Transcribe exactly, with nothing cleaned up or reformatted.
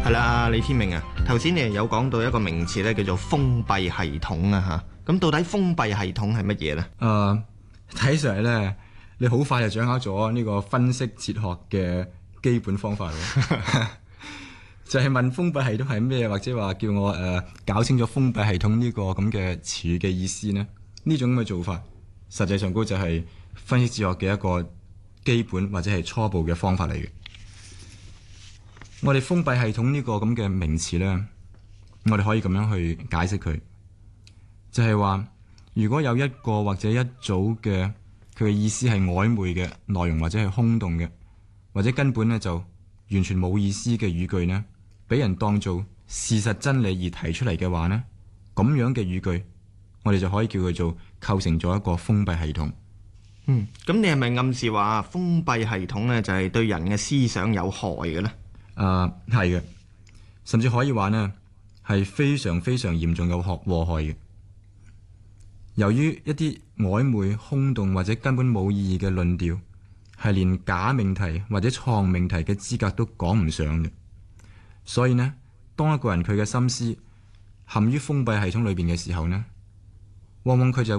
係啦，李天命啊，頭先你有講到一個名詞咧，叫做封閉系統啊吓。咁到底封閉系統係乜嘢呢？ 誒、呃，睇上嚟咧，你好快就掌握咗呢個分析哲學嘅基本方法咯。就係問封閉系統係咩，或者話叫我誒、呃、搞清楚封閉系統呢個咁嘅詞語嘅意思呢？呢種咁嘅做法，實際上嗰就係分析哲學嘅一個基本或者係初步嘅方法嚟嘅。我哋封閉系統呢個咁嘅名詞呢，我哋可以咁樣去解釋佢，就係話如果有一個或者一組嘅佢嘅意思係曖昧嘅內容，或者係空洞嘅，或者根本呢就完全冇意思嘅語句呢，俾人當做事實真理而提出嚟嘅話呢，咁樣嘅語句，我哋就可以叫佢做構成咗一個封閉系統。 嗯，咁你係咪暗示話封閉系統呢就係對人嘅思想有害嘅呢？ 誒、呃，係嘅，甚至可以話呢係非常非常嚴重有禍禍害嘅。由於一啲曖昧、空洞或者根本冇意義嘅論調，係連假命題或者錯誤命題嘅資格都講唔上嘅。所以呢，當一個人佢嘅心思陷於封閉系統裏邊嘅時候呢，往往佢就